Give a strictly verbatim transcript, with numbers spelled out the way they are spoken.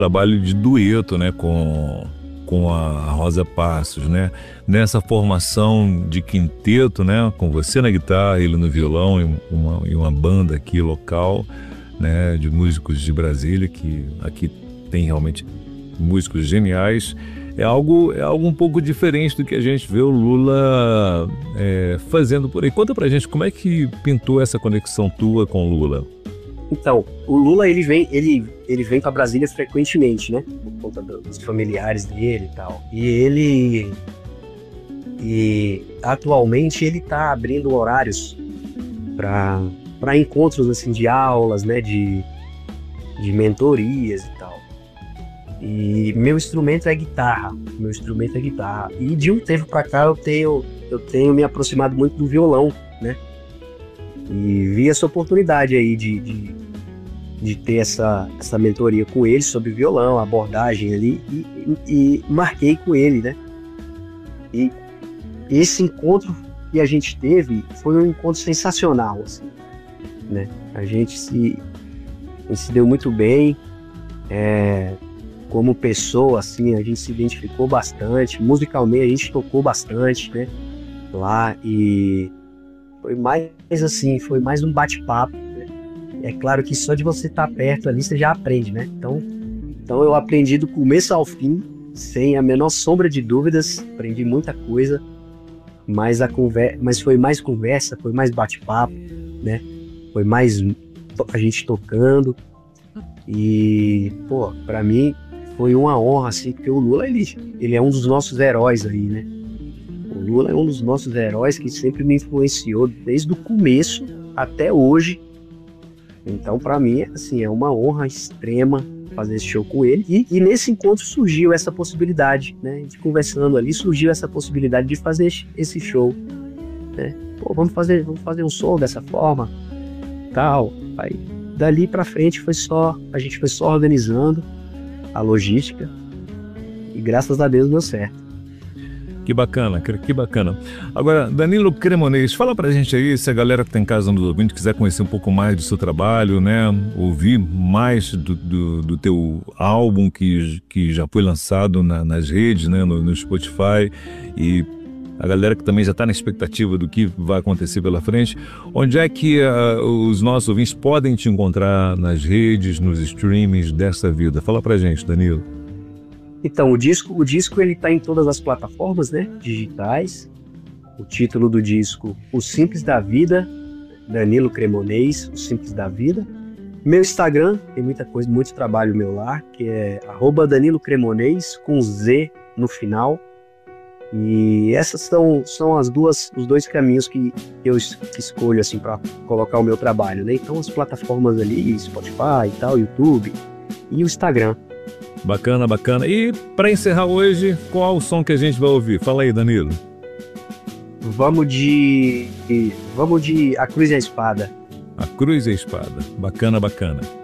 trabalho de dueto, né, com, com a Rosa Passos, né? Nessa formação de quinteto, né, com você na guitarra, ele no violão e uma, e uma banda aqui local, né, de músicos de Brasília, que aqui tem realmente músicos geniais. É algo, é algo um pouco diferente do que a gente vê o Lula é, fazendo por aí. Conta pra gente como é que pintou essa conexão tua com o Lula. Então, o Lula, ele vem, ele, ele vem para Brasília frequentemente, né? Por conta dos familiares dele e tal. E ele... E atualmente ele tá abrindo horários para para encontros, assim, de aulas, né? De, de mentorias e tal. E meu instrumento é guitarra. Meu instrumento é guitarra. E de um tempo para cá eu tenho, eu tenho me aproximado muito do violão, né? E vi essa oportunidade aí de, de, de ter essa, essa mentoria com ele sobre violão, a abordagem ali, e, e, e marquei com ele, né? E esse encontro que a gente teve foi um encontro sensacional, assim, né? A gente se, a gente se deu muito bem, é, como pessoa, assim, a gente se identificou bastante, musicalmente a gente tocou bastante, né? Lá, e foi mais assim, foi mais um bate-papo, né? É claro que só de você estar perto ali, você já aprende, né? Então, então eu aprendi do começo ao fim, sem a menor sombra de dúvidas, aprendi muita coisa, mas, a conver... mas foi mais conversa, foi mais bate-papo, né? Foi mais a gente tocando, e, pô, pra mim foi uma honra, assim, porque o Lula, ele, ele é um dos nossos heróis aí, né? O Lula é um dos nossos heróis que sempre me influenciou desde o começo até hoje. Então, para mim, assim, é uma honra extrema fazer esse show com ele. E, e nesse encontro surgiu essa possibilidade, né? A gente conversando ali, surgiu essa possibilidade de fazer esse show, né? Pô, vamos fazer, vamos fazer um som dessa forma, tal. Aí, dali para frente, foi só, a gente foi só organizando a logística e graças a Deus deu certo. Que bacana, que bacana. Agora, Danilo Cremonês, fala pra gente aí, se a galera que tá em casa nos ouvindo quiser conhecer um pouco mais do seu trabalho, né, ouvir mais do, do, do teu álbum que, que já foi lançado na, nas redes, né, no, no Spotify, e a galera que também já está na expectativa do que vai acontecer pela frente, onde é que uh, os nossos ouvintes podem te encontrar nas redes, nos streamings dessa vida? Fala pra gente, Danilo. Então, o disco, o disco ele tá em todas as plataformas, né, digitais. O título do disco, O Simples da Vida, Danilo Cremonês, O Simples da Vida. Meu Instagram, tem muita coisa, muito trabalho meu lá, que é arroba Danilo Cremonês, com Z no final. E essas são, são as duas, os dois caminhos que eu que escolho, assim, para colocar o meu trabalho, né? Então, as plataformas ali, Spotify e tal, YouTube e o Instagram. Bacana, bacana. E para encerrar hoje, qual o som que a gente vai ouvir? Fala aí, Danilo. Vamos de... Vamos de A Cruz e a Espada. A Cruz e a Espada. Bacana, bacana.